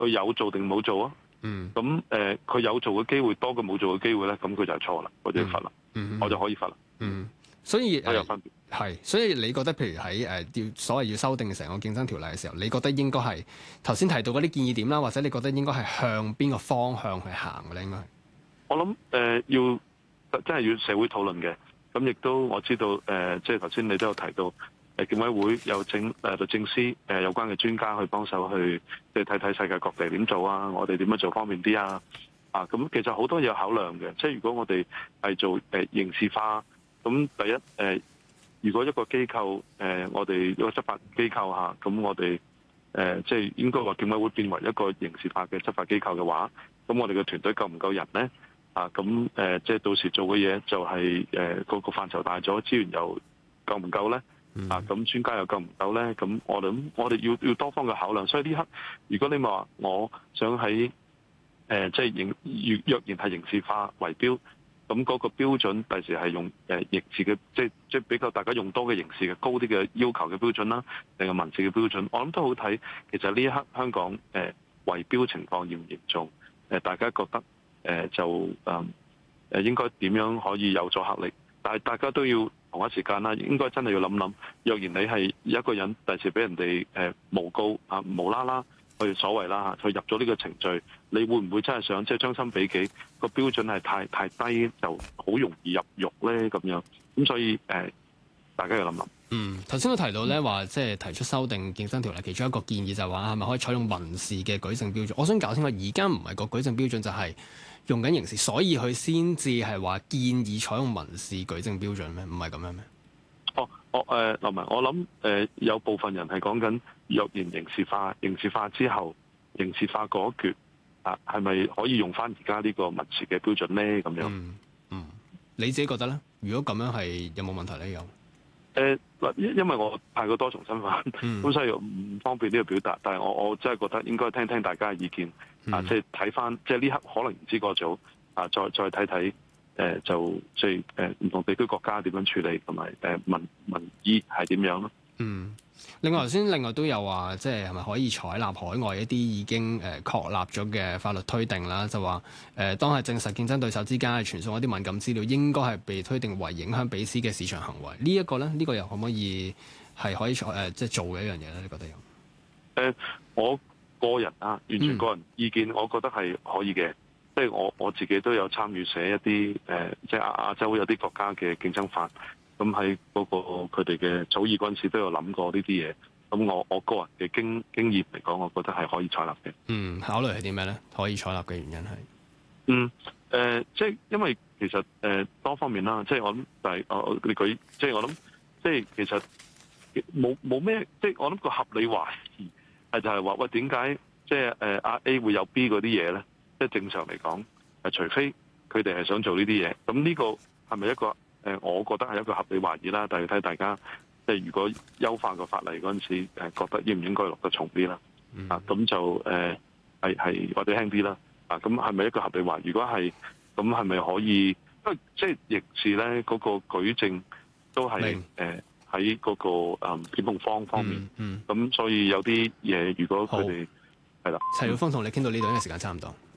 佢有做定冇做啊？咁佢有做嘅機會多過冇做嘅機會咧，咁佢就係錯啦，或者罰啦，我就可以罰啦。 所以有分別係，所以你覺得譬如喺要所謂要修訂成個競爭條例嘅時候，你覺得應該係頭先提到嗰啲建議點啦，或者你覺得應該係向邊個方向去行嘅咧？應該我諗要真係要社會討論嘅。咁亦都我知道即係頭先你都有提到競委會有整律政司有關嘅專家去幫手去即係睇睇世界各地點做啊，我哋點樣做方便啲啊？咁其實好多嘢有考量嘅。即係如果我哋係做刑事化，咁第一如果一個機構我哋一個執法機構下，咁我哋即係應該話競委會變為一個刑事化嘅執法機構嘅話，咁我哋嘅團隊夠唔夠人咧？咁即係到時做嘅嘢就係個範疇大咗，資源又夠唔夠咧？咁專家又夠唔夠咧？咁我哋要多方嘅考量。所以呢刻，如果你話我想喺即係若然係刑事化為標，咁嗰個標準第時係用刑事嘅，即係比較大家用多嘅刑事嘅高啲嘅要求嘅標準啦，定係民事嘅標準？我諗都好睇。其實呢一刻香港圍標情況嚴唔嚴重？大家覺得？就應該點樣可以有阻嚇力？但係大家都要同一時間啦，應該真係要諗諗。若然你係一個人第時俾人哋誣告無啦啦去所謂啦去入咗呢個程序，你會唔會真係想即係將心比己？個標準係太低，就好容易入獄咧咁樣。咁所以大家要諗諗。 頭先都提到咧話，即係提出修訂競爭條例，其中一個建議就係話係咪可以採用民事嘅舉證標準？我想搞清楚，而家唔係個舉證標準就係用緊刑事，所以佢先至係話建議採用民事舉證標準咩？唔係咁樣咩？ 林文，我諗有部分人係講緊若然刑事化之後，刑事化嗰一橛係咪可以用翻而家呢個民事嘅標準咧？咁樣你自己覺得咧？如果咁樣係有冇問題咧？有？ 因為我太過多重身份，咁所以唔方便呢個表達。但係我真係覺得應該聽聽大家嘅意見，即係睇翻，即係呢刻可能唔知個組再睇睇，就即係唔同地區國家點樣處理，同埋民意係點樣咯。 另外都有話，即係咪可以採納海外一啲已經確立咗嘅法律推定啦？就話當係證實競爭對手之間係傳送一啲敏感資料，應該係被推定為影響彼此嘅市場行為。呢一個咧，呢個又可唔可以係可以即係做嘅一樣嘢咧？你覺得有？ 我個人完全個人意見，我覺得係可以嘅。即係我自己都有參與寫一啲即係亞洲有啲國家嘅競爭法。咁喺嗰個佢哋嘅草擬嗰陣時都有諗過呢啲嘢。咁我個人嘅經驗嚟講，我覺得係可以採納嘅。 考慮係點樣咧？可以採納嘅原因係即係因為其實多方面啦。即係我諗，但係你舉，即係我諗，即係其實冇咩，即係我諗個合理懷疑係就係話喂，點解即係A 會有 B 嗰啲嘢咧？即係正常嚟講，除非佢哋係想做呢啲嘢。咁呢個係咪一個？我覺得係一個合理懷疑啦，但係睇大家即係如果優化個法例嗰陣時，覺得應唔應該落得重啲啦？咁就係或者輕啲啦。咁係咪一個合理懷疑？如果係，咁係咪可以？因為即係刑事咧嗰個舉證都係喺嗰個檢控方面。咁所以有啲嘢，如果佢哋係啦。 陳曉峰同你傾到呢度，因為時間差唔多。